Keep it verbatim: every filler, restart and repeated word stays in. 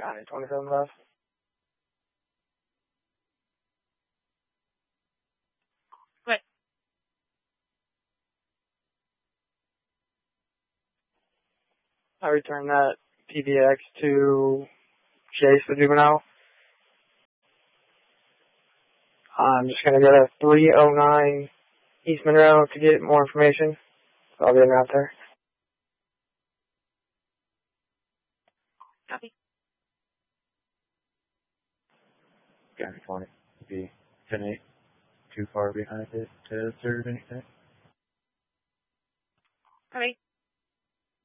Got it. twenty-seven left. Right. I return that P B X to Chase, the juvenile. I'm just going to go to three oh nine East Monroe to get more information. So I'll be out there. Copy. Got it, twenty. Be ten eight. Too far behind it to serve anything. Copy.